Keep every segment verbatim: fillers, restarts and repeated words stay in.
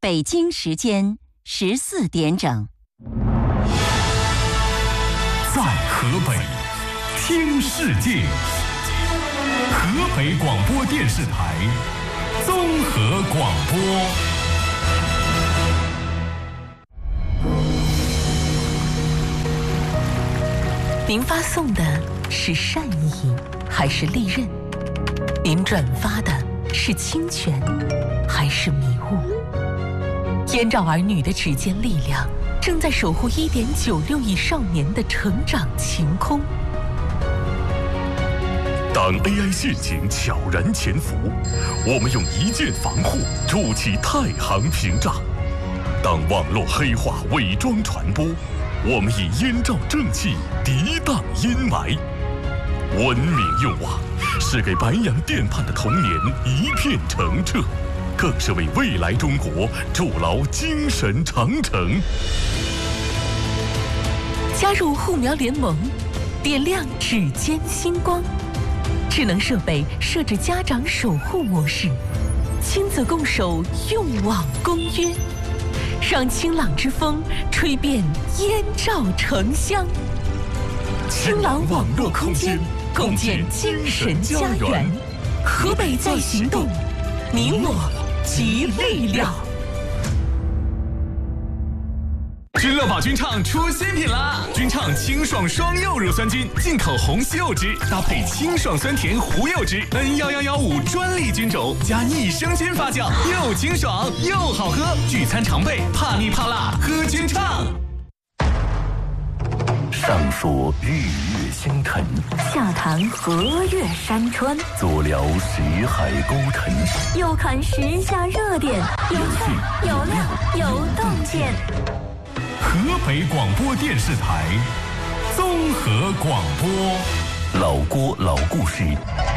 北京时间十四点整。 在河北听世界，河北广播电视台综合广播。 您发送的是善意还是利刃？您转发的是侵权还是迷雾？燕赵儿女的指尖力量正在守护 一点九六亿少年的成长晴空。 当 A I 陷阱悄然潜伏，我们用一键防护筑起太行屏障；当网络黑化伪装传播，我们以燕赵正气涤荡阴霾。文明用网是给白洋淀畔的童年一片澄澈，更是为未来中国筑牢精神长城。 加入护苗联盟，点亮指尖星光。智能设备设置家长守护模式，亲子共守用网公约，让清朗之风吹遍燕赵城乡。清朗网络空间，共建精神家园。河北在行动，你我集力量。 君乐宝君畅出新品啦！君畅清爽双柚乳酸菌，进口红西柚汁，搭配清爽酸甜胡柚汁 N 一一一五专利菌种，加益生菌发酵，又清爽又好喝。聚餐常备，怕腻怕辣，喝君畅。 上说日月星辰， 下谈河岳山川， 左聊识海沟沉， 右看时下热点，有趣有料有洞见。 河北广播电视台综合广播，老郭老故事。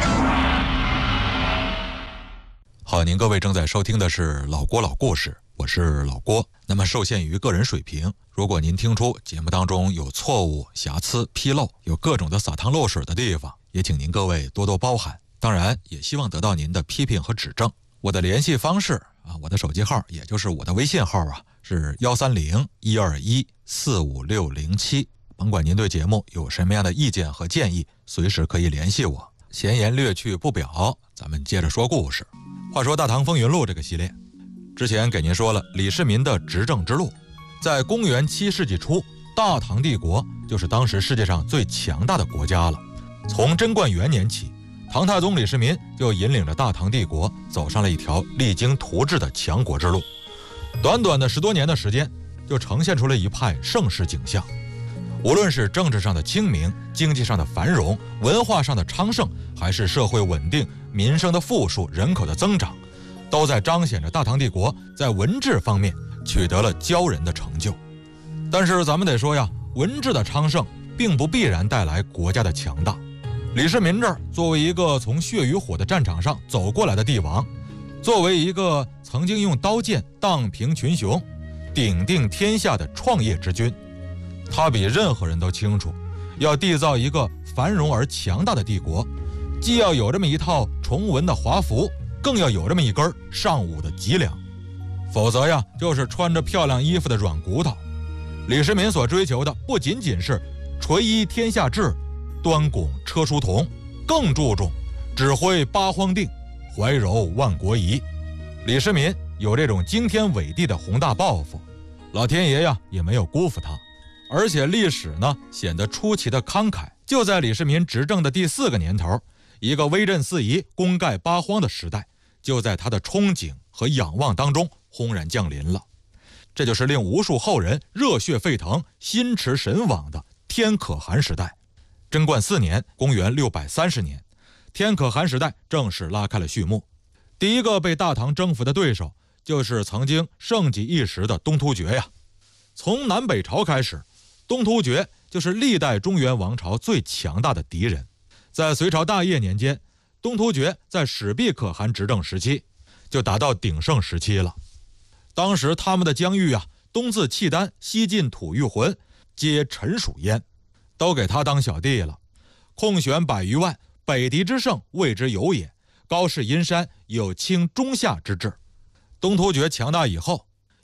好，您各位正在收听的是老郭老故事，我是老郭。那么受限于个人水平，如果您听出节目当中有错误、瑕疵、纰漏，有各种的洒汤漏水的地方，也请您各位多多包涵。当然也希望得到您的批评和指正。我的联系方式啊，我的手机号也就是我的微信号啊，是幺三零一二一四五六零七。甭管您对节目有什么样的意见和建议，随时可以联系我。闲言略去不表，咱们接着说故事。话说《大唐风云录》这个系列，之前给您说了李世民的执政之路。在公元七世纪初，大唐帝国就是当时世界上最强大的国家了。从贞观元年起，唐太宗李世民就引领着大唐帝国走上了一条励精图治的强国之路。短短的十多年的时间，就呈现出了一派盛世景象。无论是政治上的清明，经济上的繁荣，文化上的昌盛，还是社会稳定，民生的富庶，人口的增长，都在彰显着大唐帝国在文治方面取得了骄人的成就。但是咱们得说呀，文治的昌盛并不必然带来国家的强大。李世民这儿作为一个从血与火的战场上走过来的帝王，作为一个曾经用刀剑荡平群雄、鼎定天下的创业之君，他比任何人都清楚，要缔造一个繁荣而强大的帝国，既要有这么一套崇文的华服，更要有这么一根尚武的脊梁，否则呀，就是穿着漂亮衣服的软骨头。李世民所追求的不仅仅是垂衣天下志，端拱车书同，更注重指挥八荒定，怀柔万国仪。李世民有这种惊天伟地的宏大抱负，老天爷呀也没有辜负他。而且历史呢显得出奇的慷慨，就在李世民执政的第四个年头，一个威震四夷、功盖八荒的时代，就在他的憧憬和仰望当中轰然降临了。这就是令无数后人热血沸腾、心驰神往的天可汗时代。贞观四年，公元六百三十年，天可汗时代正式拉开了序幕。第一个被大唐征服的对手，就是曾经盛极一时的东突厥呀。从南北朝开始，东突厥就是历代中原王朝最强大的敌人。在隋朝大业年间，东突厥在始毕可汗执政时期就达到鼎盛时期了。当时他们的疆域啊，东自契丹，西进吐谷浑，皆臣属焉，都给他当小弟了。空悬百余万，北狄之盛谓之有也，高士阴山有倾中夏之志。东突厥强大以后，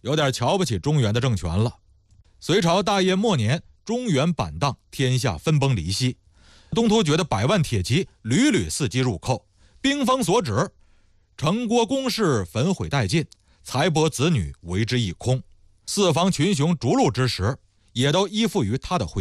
有点瞧不起中原的政权了。隋朝大业末年，中原板荡，天下分崩离析。东突厥的百万铁骑屡屡伺机入寇，兵锋所指，城郭宫室焚毁殆尽，财帛子女为之一空。四方群雄逐鹿之时，也都依附于他的麾